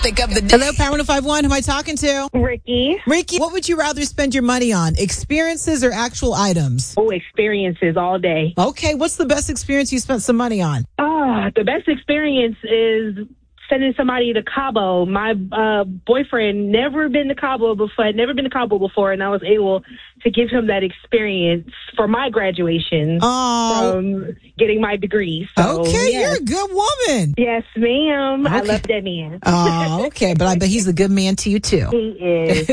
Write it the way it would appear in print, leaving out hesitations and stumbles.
topic of the day. Hello, Power 105.1. Who am I talking to? Ricky. Ricky, what would you rather spend your money on? Experiences or actual items? Oh, experiences all day. Okay, what's the best experience you spent some money on? The best experience is sending somebody to Cabo. My boyfriend never been to Cabo before, and I was able to give him that experience for my graduation from getting my degree. So, okay, yes. You're a good woman. Yes, ma'am. Okay. I love that man. Oh, okay, but I bet he's a good man to you too. He is.